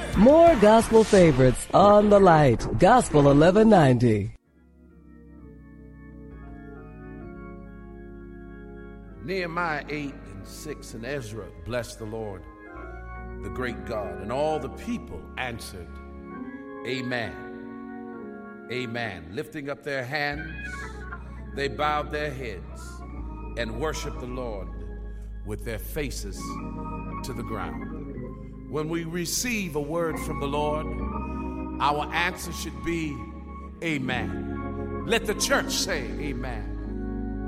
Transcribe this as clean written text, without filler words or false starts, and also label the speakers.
Speaker 1: More gospel favorites on the Light. Gospel 1190.
Speaker 2: Nehemiah 8:6 and Ezra blessed the Lord, the great God, and all the people answered, Amen. Amen. Lifting up their hands, they bowed their heads and worshiped the Lord with their faces to the ground. When we receive a word from the Lord, our answer should be Amen. Let the church say Amen.